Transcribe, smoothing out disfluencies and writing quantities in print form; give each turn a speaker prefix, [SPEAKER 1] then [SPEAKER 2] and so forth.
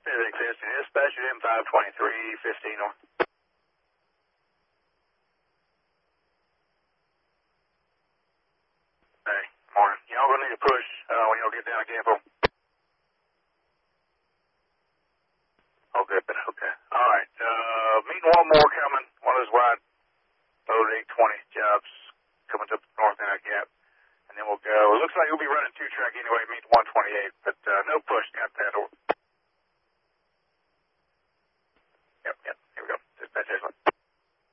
[SPEAKER 1] Pacific, Houston. Dispatch at M523, 15 north. Hey, morning. Y'all gonna need a push when y'all get down to Gamble. Oh, good. Okay. All right. Meeting one more coming. One of those wide load 820 jobs coming to the north end of the gap. And then we'll go. It looks like we'll be running 2-track anyway, meet 128, but no push. Got that.